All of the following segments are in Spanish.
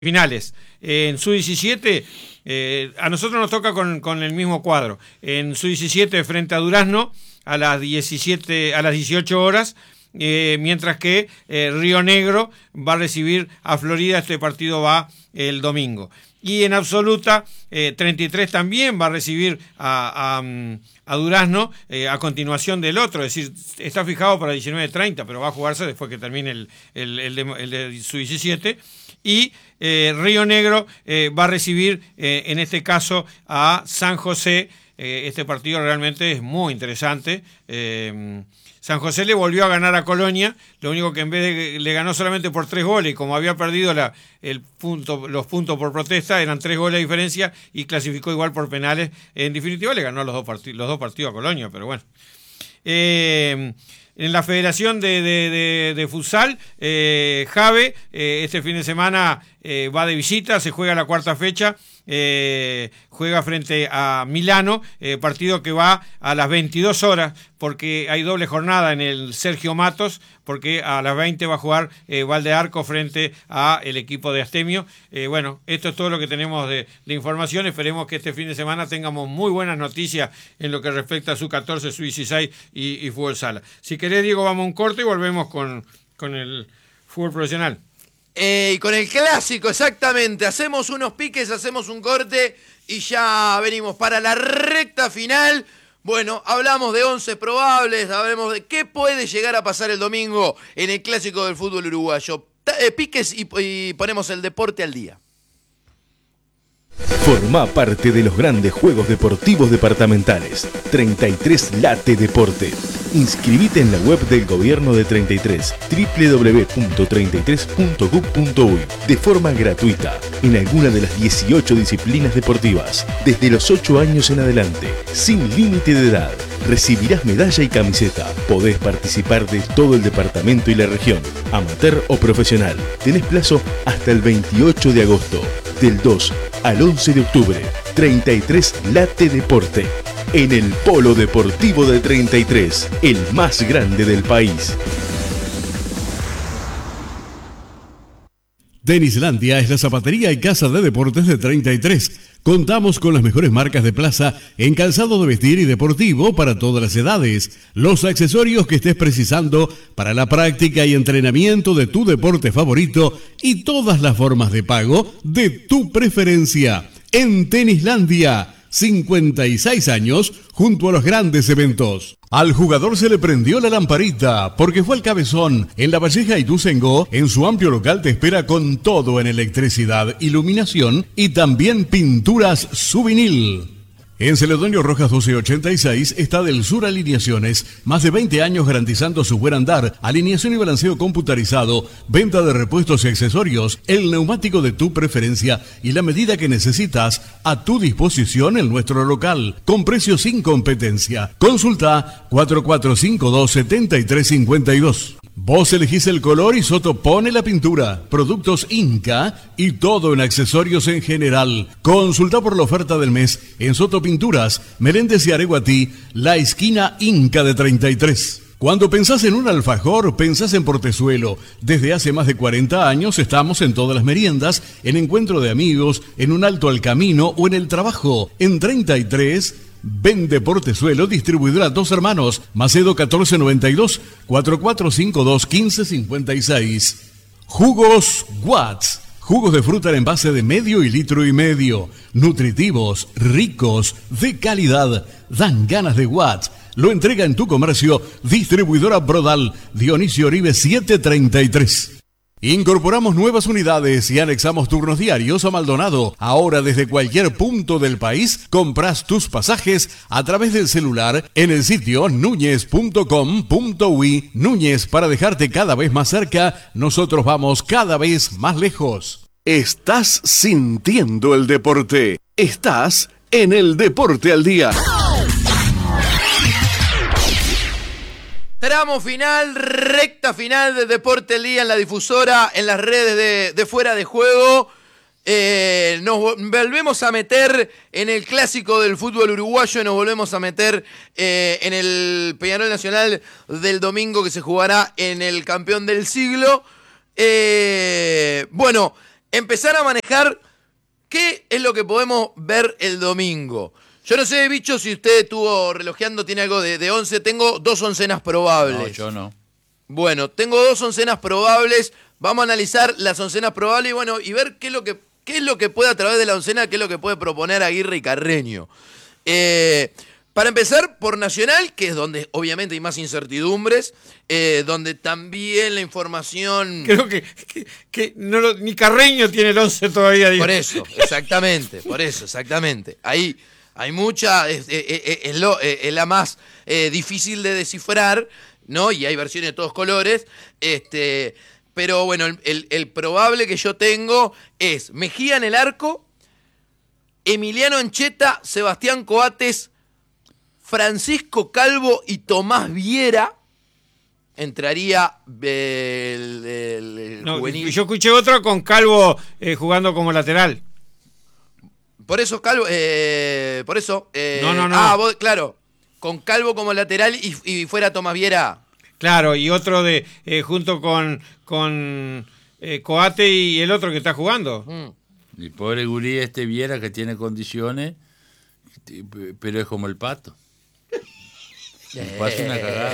finales. En Sub-17, a nosotros nos toca con el mismo cuadro. En Sub-17 frente a Durazno a las 18 horas, mientras que Río Negro va a recibir a Florida. Este partido va el domingo. Y en absoluta, 33 también va a recibir a Durazno a continuación del otro. Es decir, está fijado para 19:30, pero va a jugarse después que termine el de Sub-17. Y Río Negro va a recibir, en este caso, a San José. Este partido realmente es muy interesante. San José le volvió a ganar a Colonia, lo único que en vez de le ganó solamente por 3 goles, y como había perdido los puntos por protesta, eran 3 goles de diferencia y clasificó igual por penales. En definitiva le ganó los dos partidos a Colonia, pero bueno. En la Federación de Futsal, Jave, este fin de semana va de visita, se juega la cuarta fecha, juega frente a Milano, partido que va a las 22 horas, porque hay doble jornada en el Sergio Matos, porque a las 20 va a jugar Valdearco frente a el equipo de Astemio. Bueno, esto es todo lo que tenemos de información. Esperemos que este fin de semana tengamos muy buenas noticias en lo que respecta a Sub-14, Sub-16 y fútbol sala. Si querés, Diego, vamos a un corte y volvemos con el fútbol profesional. Y con el clásico, exactamente. Hacemos unos piques, hacemos un corte y ya venimos para la recta final. Bueno, hablamos de 11 probables, hablamos de qué puede llegar a pasar el domingo en el clásico del fútbol uruguayo. Piques y ponemos el deporte al día. Forma parte de los grandes juegos deportivos departamentales. 33 Late Deporte. Inscribite en la web del Gobierno de 33, www.33.gov.uy, de forma gratuita, en alguna de las 18 disciplinas deportivas, desde los 8 años en adelante, sin límite de edad. Recibirás medalla y camiseta. Podés participar de todo el departamento y la región, amateur o profesional. Tenés plazo hasta el 28 de agosto, del 2 al 11 de octubre. 33 Late Deporte. En el Polo Deportivo de 33, el más grande del país. Tenislandia es la zapatería y casa de deportes de 33. Contamos con las mejores marcas de plaza en calzado de vestir y deportivo para todas las edades. Los accesorios que estés precisando para la práctica y entrenamiento de tu deporte favorito y todas las formas de pago de tu preferencia. En Tenislandia, 56 años junto a los grandes eventos. Al jugador se le prendió la lamparita porque fue al Cabezón. En La Valleja y Ituzaingó, en su amplio local te espera con todo en electricidad, iluminación y también pinturas Souvenir. En Celedonio Rojas 1286 está Del Sur Alineaciones, más de 20 años garantizando su buen andar, alineación y balanceo computarizado, venta de repuestos y accesorios, el neumático de tu preferencia y la medida que necesitas a tu disposición en nuestro local, con precios sin competencia. Consulta 4452-7352. Vos elegís el color y Soto pone la pintura. Productos Inca y todo en accesorios en general. Consulta por la oferta del mes en Soto Pinturas, Meléndez y Areguatí, la esquina Inca de 33. Cuando pensás en un alfajor, pensás en Portezuelo. Desde hace más de 40 años estamos en todas las meriendas, en encuentro de amigos, en un alto al camino o en el trabajo. En 33... Vende Portezuelo, distribuidora Dos Hermanos, Macedo 1492, 4452-1556. Jugos Watts, jugos de fruta en envase de medio y litro y medio, nutritivos, ricos, de calidad, dan ganas de Watts. Lo entrega en tu comercio, distribuidora Brodal, Dionisio Oribe 733. Incorporamos nuevas unidades y anexamos turnos diarios a Maldonado. Ahora desde cualquier punto del país compras tus pasajes a través del celular en el sitio nuñez.com.uy. Núñez, para dejarte cada vez más cerca, nosotros vamos cada vez más lejos. Estás sintiendo el deporte. Estás en el Deporte al Día. Tramo final, recta final de Deporte al Día en la difusora, en las redes de Fuera de Juego. Nos volvemos a meter en el clásico del fútbol uruguayo, nos volvemos a meter en el Peñarol Nacional del domingo que se jugará en el campeón del siglo. Bueno, empezar a manejar qué es lo que podemos ver el domingo. Yo no sé, Bicho, si usted estuvo relojeando, tiene algo de 11. Tengo 2 oncenas probables. No, yo no. Bueno, tengo 2 oncenas probables. Vamos a analizar las oncenas probables y bueno, y ver qué es lo que puede a través de la oncena, qué es lo que puede proponer Aguirre y Carreño. Para empezar, por Nacional, que es donde obviamente hay más incertidumbres, donde también la información... Creo que ni Carreño tiene el 11 todavía. Digo. Por eso, exactamente. Ahí hay mucha... Es la más difícil de descifrar, ¿no? Y hay versiones de todos colores. Pero bueno, el probable que yo tengo es Mejía en el arco, Emiliano Ancheta, Sebastián Coates, Francisco Calvo y Tomás Viera. Entraría el juvenil. Yo escuché otro con Calvo jugando como lateral. Por eso Calvo, No. Vos, claro, con Calvo como lateral y fuera Tomás Viera. Claro, y otro de junto con Coate y el otro que está jugando. Y pobre gurí Viera que tiene condiciones, pero es como el Pato. Pasa una cagada.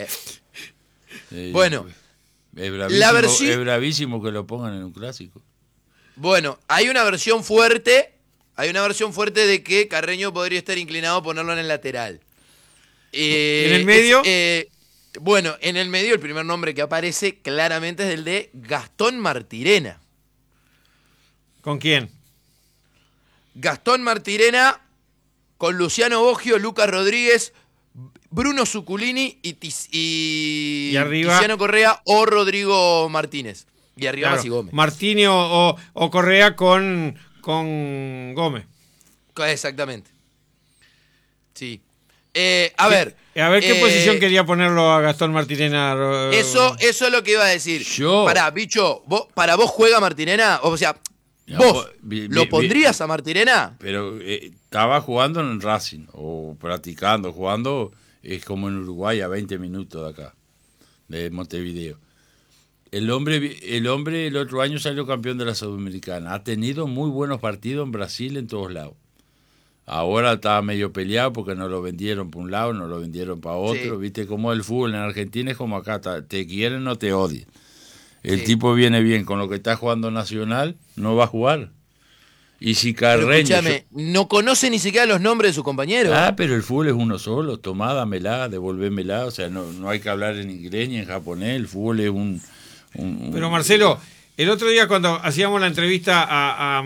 Bueno, es bravísimo que lo pongan en un clásico. Bueno, hay una versión fuerte de que Carreño podría estar inclinado a ponerlo en el lateral. ¿En el medio? Bueno, en el medio el primer nombre que aparece claramente es el de Gastón Martirena. ¿Con quién? Gastón Martirena con Luciano Boggio, Lucas Rodríguez, Bruno Zuculini y arriba Tiziano Correa o Rodrigo Martínez. Y arriba Maxi Gómez. Martínez o Correa con Gómez. Exactamente. Sí. A ver qué posición quería ponerlo a Gastón Martirena. Eso es lo que iba a decir. Pará, Bicho, ¿para vos juega Martirena? O sea, ¿vos lo pondrías a Martirena? Pero estaba jugando en Racing, o practicando, jugando, es como en Uruguay, a 20 minutos de acá, de Montevideo. El hombre el otro año salió campeón de la Sudamericana. Ha tenido muy buenos partidos en Brasil en todos lados. Ahora estaba medio peleado porque no lo vendieron para un lado, no lo vendieron para otro. Sí. Viste cómo el fútbol en Argentina es como acá, te quieren o te odian. El tipo viene bien, con lo que está jugando Nacional, no va a jugar. Y si Carreño... Pero escúchame, no conoce ni siquiera los nombres de sus compañeros. Pero el fútbol es uno solo, tomá, dámela, devolvémela, o sea, no hay que hablar en inglés ni en japonés, el fútbol es un... Pero Marcelo, el otro día cuando hacíamos la entrevista a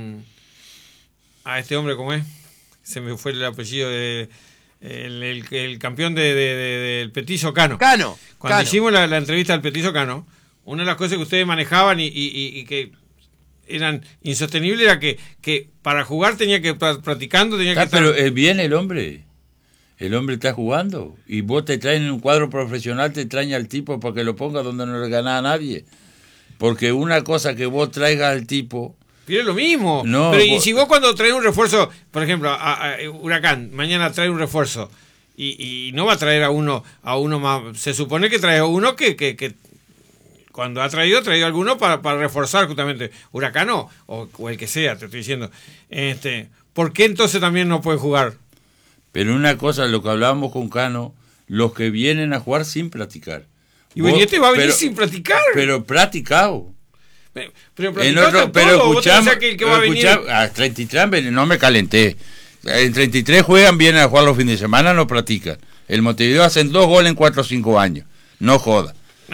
este hombre, ¿cómo es? Se me fue el apellido de el campeón del Petizo Cano. Cuando hicimos la entrevista al Petizo Cano, una de las cosas que ustedes manejaban y que eran insostenibles era que para jugar tenía que practicando, tenía que estar... Pero viene el hombre está jugando y vos te traen en un cuadro profesional, te traen al tipo para que lo ponga donde no le gana a nadie, porque una cosa que vos traigas al tipo... Pero es lo mismo. No, pero y si vos cuando traes un refuerzo, por ejemplo, a Huracán, mañana trae un refuerzo y no va a traer a uno más, se supone que trae a uno que cuando ha traído alguno para reforzar justamente Huracán o el que sea, te estoy diciendo. ¿Por qué entonces también no puede jugar? Pero una cosa, lo que hablábamos con Cano, los que vienen a jugar sin practicar. Y Benítez va a venir sin practicar. Pero practicado. Pero escuchamos, que va a venir... a 33 no me calenté. En 33 juegan, vienen a jugar los fines de semana, no practican. El Montevideo hacen 2 goles en 4 o 5 años. No joda.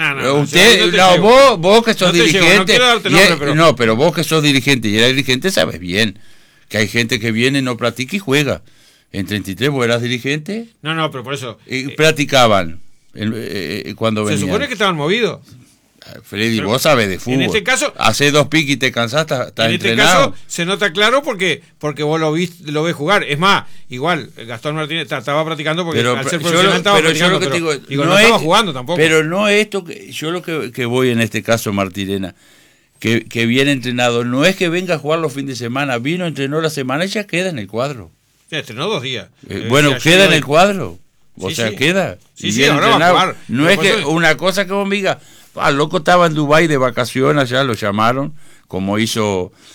Vos que sos dirigente. Pero vos que sos dirigente y eres dirigente sabes bien que hay gente que viene, no practica y juega. En 33 vos eras dirigente. No, pero por eso. Y practicaban cuando venían. Se supone que estaban movidos. Freddy, vos sabés de fútbol. En este caso, hace 2 piques y te cansás, estás entrenado. En este caso se nota claro porque vos lo ves jugar. Es más, igual Gastón Martínez estaba practicando porque al ser profesional estaba practicando, no estaba jugando tampoco. Pero no esto que yo lo que voy en este caso, Martirena, que viene entrenado, no es que venga a jugar los fines de semana, vino, entrenó la semana y ya queda en el cuadro. Ya entrenó 2 días. Queda en el cuadro. O sea, sí. Queda. Sí, ahora va a jugar. No es que una cosa que vos me digas, loco estaba en Dubái de vacaciones, allá lo llamaron, como hizo